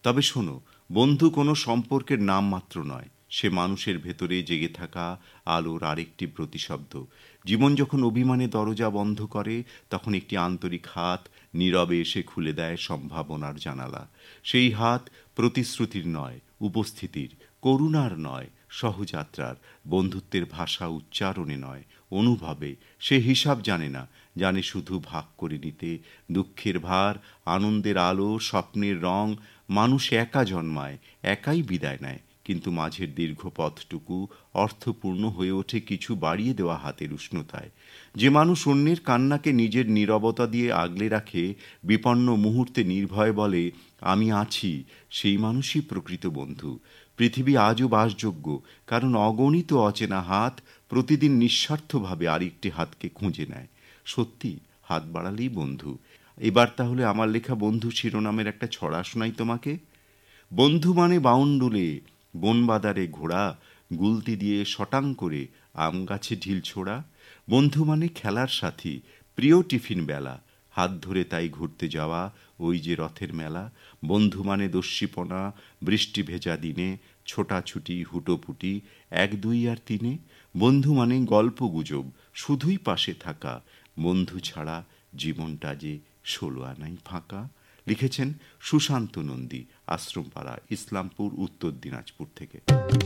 তবে শোনো, বন্ধু কোনো সম্পর্কের নাম মাত্র নয়, সে মানুষের ভেতরে জেগে থাকা আলোর আরেকটি প্রতিশব্দ। জীবন যখন অভিমানে দরজা বন্ধ করে, তখন একটি আন্তরিক হাত নীরবে এসে খুলে দেয় সম্ভাবনার জানালা। সেই হাত প্রতিশ্রুতির নয়, উপস্থিতির, করুণার নয়, সহযাত্রার। বন্ধুত্বের ভাষা উচ্চারণে নয়, অনুভবে। সে হিসাব জানে না, জানে শুধু ভাগ করে নিতে। দুঃখের ভার, আনন্দের আলো, স্বপ্নের রং। মানুষ একা জন্মায়, একাই বিদায় নেয়, কিন্তু মাঝের দীর্ঘ পথটুকু অর্থপূর্ণ হয়ে ওঠে কিছু বাড়িয়ে দেওয়া হাতের উষ্ণতায়। যে মানুষ অন্যের কান্নাকে নিজের নীরবতা দিয়ে আগলে রাখে, বিপন্ন মুহূর্তে নির্ভয়ে বলে আমি আছি, সেই মানুষই প্রকৃত বন্ধু। পৃথিবী আজও বাসযোগ্য, কারণ অগণিত অচেনা হাত প্রতিদিন নিঃস্বার্থভাবে আরেকটি হাতকে খুঁজে নেয়। সত্যি, হাত বাড়ালেই বন্ধু। এবার তাহলে আমার লেখা বন্ধু শিরোনামের একটা ছড়া শোনাই তোমাকে। বন্ধু মানে বাউন্ডুলে বনবাদারে ঘোড়া, গুলতি দিয়ে শটাং করে আম গাছে ঢিল ছোড়া। বন্ধু মানে খেলার সাথী, প্রিয় টিফিন বেলা, হাত ধরে তাই ঘুরতে যাওয়া ওই যে রথের মেলা। বন্ধু মানে দস্যিপনা বৃষ্টি ভেজা দিনে, ছোটাছুটি হুটোপুটি এক দুই আর তিনে। বন্ধু মানে গল্প গুজব, শুধুই পাশে থাকা। বন্ধু ছাড়া জীবনটা যে 16 আনাই ফাঁকা। লিখেছেন সুশান্ত নন্দী, আশ্রমপাড়া, ইসলামপুর, উত্তর দিনাজপুর থেকে।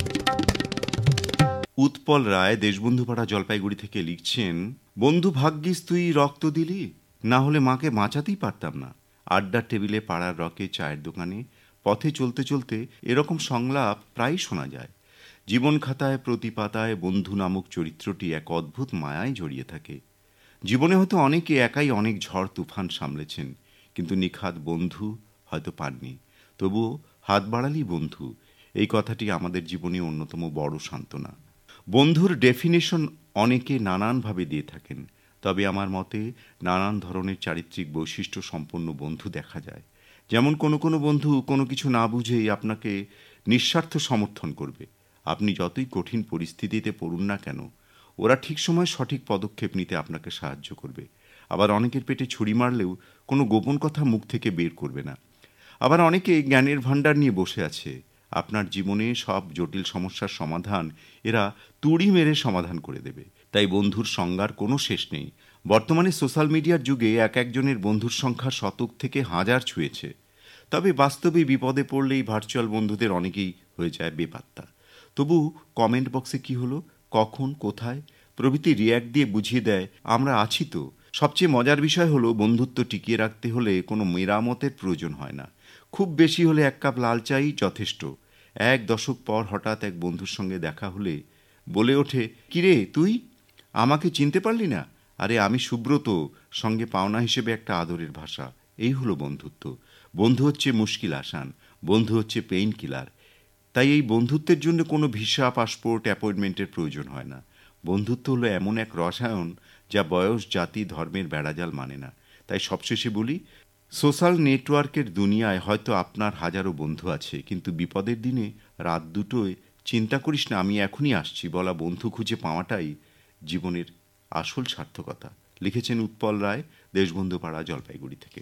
উৎপল রায় দেশবন্ধুপাড়া, জলপাইগুড়ি থেকে লিখছেন, বন্ধু ভাগ্যিস তুই রক্ত দিলি, না হলে মাকে বাঁচাতেই পারতাম না। আড্ডার টেবিলে, পাড়ার রকে, চায়ের দোকানে, পথে চলতে চলতে এরকম সংলাপ প্রায় শোনা যায়। জীবন খাতায় প্রতি পাতায় বন্ধু নামক চরিত্রটি এক অদ্ভুত মায়ায় জড়িয়ে থাকে। জীবনে হয়তো অনেকে একাই অনেক ঝড় তুফান সামলেছেন, কিন্তু নিখাদ বন্ধু হয়তো পাননি। তবুও হাত বাড়ালেই বন্ধু, এই কথাটি আমাদের জীবনে অন্যতম বড় সান্ত্বনা। বন্ধুর ডেফিনেশন অনেকে নানানভাবে দিয়ে থাকেন, তবে আমার মতে নানান ধরনের চারিত্রিক বৈশিষ্ট্য সম্পন্ন বন্ধু দেখা যায়। যেমন কোনো কোনো বন্ধু কোনো কিছু না বুঝেই আপনাকে নিঃস্বার্থ সমর্থন করবে। আপনি যতই কঠিন পরিস্থিতিতে পড়ুন না কেন, ওরা ঠিক সময় সঠিক পদক্ষেপ নিতে আপনাকে সাহায্য করবে। আবার অনেকের পেটে ছুরি মারলেও কোনো গোপন কথা মুখ থেকে বের করবে না। আবার অনেকে জ্ঞানের ভাণ্ডার নিয়ে বসে আছে, আপনার জীবনে সব জটিল সমস্যার সমাধান এরা তুড়ি মেরে সমাধান করে দেবে। তাই বন্ধুর সংজ্ঞার কোনো শেষ নেই। বর্তমানে সোশ্যাল মিডিয়ার যুগে এক একজনের বন্ধুর সংখ্যা শতক থেকে হাজার ছুঁয়েছে। তবে বাস্তবে বিপদে পড়লেই ভার্চুয়াল বন্ধুদের অনেকেই হয়ে যায় বেপাত্তা। তবু কমেন্ট বক্সে কি হলো, কখন, কোথায় প্রভৃতি রিয়্যাক্ট দিয়ে বুঝিয়ে দেয় আমরা আছি তো। সবচেয়ে মজার বিষয় হলো, বন্ধুত্ব টিকিয়ে রাখতে হলে কোনো মেরামতের প্রয়োজন হয় না। খুব বেশি হলে এক কাপ লাল চাই যথেষ্ট। 1 দশক পর হঠাৎ এক বন্ধুর সঙ্গে দেখা হলে বলে ওঠে, কিরে তুই আমাকে চিনতে পারলি না? আরে আমি সুব্রত। সঙ্গে পাওনা হিসেবে একটা আদরের ভাষা। এই হলো বন্ধুত্ব। বন্ধু হচ্ছে মুশকিল আসান, বন্ধু হচ্ছে পেইন কিলার। তাই এই বন্ধুত্বের জন্য কোনো ভিসা, পাসপোর্ট, অ্যাপয়েন্টমেন্টের প্রয়োজন হয় না। বন্ধুত্ব হলো এমন এক রসায়ন যা বয়স, জাতি, ধর্মের বেড়াজাল মানে না। তাই সবশেষে বলি, সোশ্যাল নেটওয়ার্কের দুনিয়ায় হয়তো আপনার হাজারো বন্ধু আছে, কিন্তু বিপদের দিনে রাত দুটোয় চিন্তা করিস না আমি এখনই আসছি বলা বন্ধু খুঁজে পাওয়াটাই জীবনের আসল সার্থকতা। লিখেছেন উৎপল রায়, দেশবন্ধুপাড়া, জলপাইগুড়ি থেকে।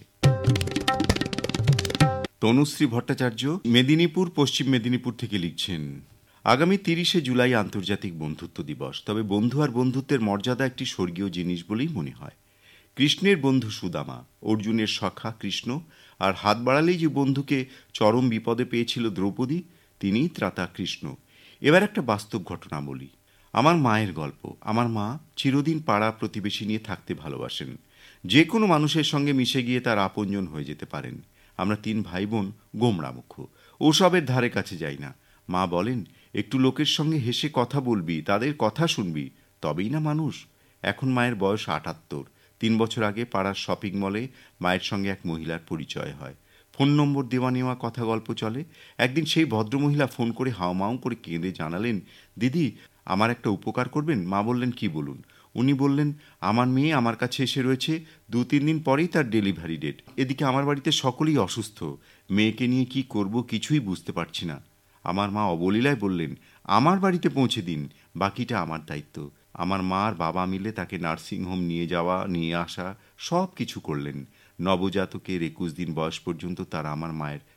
তনুশ্রী ভট্টাচার্য মেদিনীপুর, পশ্চিম মেদিনীপুর থেকে লিখছেন, আগামী 30শে জুলাই আন্তর্জাতিক বন্ধুত্ব দিবস। তবে বন্ধু আর বন্ধুত্বের মর্যাদা একটি স্বর্গীয় জিনিস বলেই মনে হয়। কৃষ্ণের বন্ধু সুদামা, অর্জুনের সখা কৃষ্ণ, আর হাত বাড়ালেই যে বন্ধুকে চরম বিপদে পেয়েছিল দ্রৌপদী, তিনিই ত্রাতা কৃষ্ণ। এবার একটা বাস্তব ঘটনা বলি। আমার মায়ের গল্প। আমার মা চিরদিন পাড়া প্রতিবেশী নিয়ে থাকতে ভালোবাসেন। যে কোনো মানুষের সঙ্গে মিশে গিয়ে তার আপনজন হয়ে যেতে পারেন। আমরা 3 ভাই বোন গোমড়ামুখ, ওসবের ধারে কাছে যাই না। মা বলেন, একটু লোকের সঙ্গে হেসে কথা বলবি, তাদের কথা শুনবি, তবেই না মানুষ। এখন মায়ের বয়স 78। 3 বছর আগে পাড়ার শপিং মলে মায়ের সঙ্গে এক মহিলার পরিচয় হয়। ফোন নম্বর দেওয়া নেওয়া, কথা গল্প চলে। একদিন সেই ভদ্রমহিলা ফোন করে হাউমাউ করে কেঁদে জানালেন, দিদি আমার একটা উপকার করবেন? মা বললেন, কি বলুন? উনি বললেন, আমার মেয়ে আমার কাছে এসে রয়েছে, 2-3 দিন পরেই তার ডেলিভারি ডেট। এদিকে আমার বাড়িতে সকলেই অসুস্থ, মেয়েকে নিয়ে কি করব কিছুই বুঝতে পারছি না। আমার মা অবলীলায় বললেন, আমার বাড়িতে পৌঁছে দিন, বাকিটা আমার দায়িত্ব। আমার মা আর বাবা মিলে তাকে নার্সিংহোম নিয়ে যাওয়া, নিয়ে আসা সব কিছু করলেন। নবজাতকের 21 দিন বয়স পর্যন্ত তারা আমার মায়ের